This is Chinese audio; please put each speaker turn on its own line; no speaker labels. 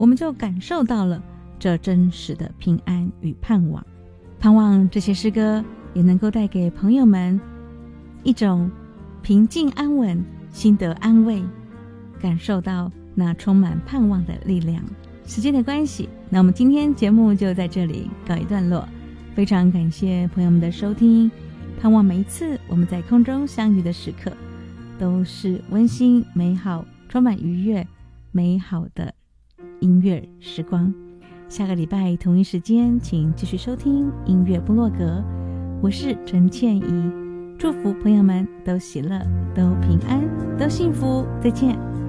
我们就感受到了这真实的平安与盼望。盼望这些诗歌也能够带给朋友们一种平静安稳、心得安慰，感受到那充满盼望的力量。时间的关系，那我们今天节目就在这里告一段落。非常感谢朋友们的收听，盼望每一次我们在空中相遇的时刻都是温馨美好、充满愉悦美好的音乐时光。下个礼拜同一时间请继续收听音乐部落格，我是陈倩怡，祝福朋友们都喜乐、都平安、都幸福，再见。